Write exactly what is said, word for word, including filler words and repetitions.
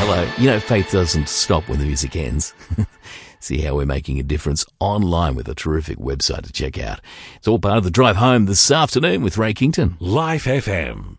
Hello. You know, faith doesn't stop when the music ends. See how we're making a difference online with a terrific website to check out. It's all part of the drive home this afternoon with Ray Kington. Life F M.